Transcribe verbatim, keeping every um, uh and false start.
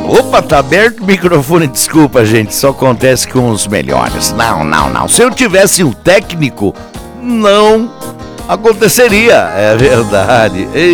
Opa, tá aberto o microfone, desculpa, gente, só acontece com os melhores. Não, não, não. Se eu tivesse um técnico, não aconteceria, é verdade.